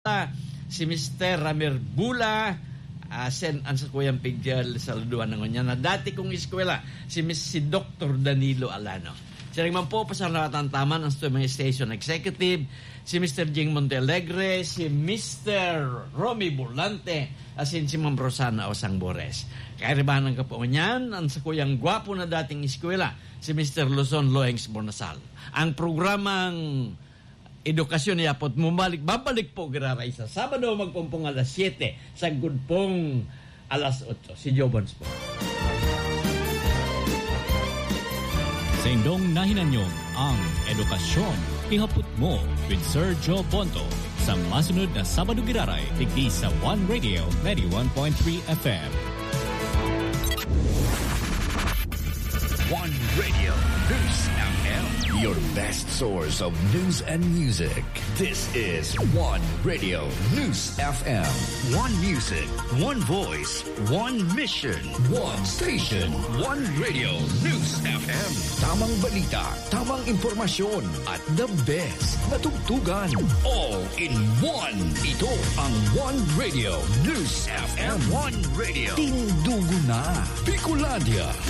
si Mr. Ramir Bula, sen ang sa kuyang pigil sa luduan ng na dati kong eskwela, si Dr. Danilo Alano. Siya rin man po pasalamatan taman ang mga station executive, si Mr. Jing Montealegre, si Mr. Romy Burlante, asin si Ma'am Rosana Osang Bores. Kairibahan ng kapungan ang sa kuyang gwapo na dating eskwela, si Mr. Luzon Loengs Bornasal. Ang programang edukasyon niya po, babalik po gararay sa Sabado magpumpong alas 7, sa gudpong alas 8. Si Jobons po. Sa indong nahinanyong ang edukasyon, ihapot mo with Sir Joe Bonto sa masunod na Sabado Giraray, tigdi sa One Radio 91.3 FM. One Radio News FM, your best source of news and music. This is One Radio News FM. One music, one voice, one mission, one station, One Radio News FM. Tamang balita, tamang impormasyon, at the best na tugtugan. All in one. Ito ang One Radio News FM. One Radio. Tindugo na. Bicolandia.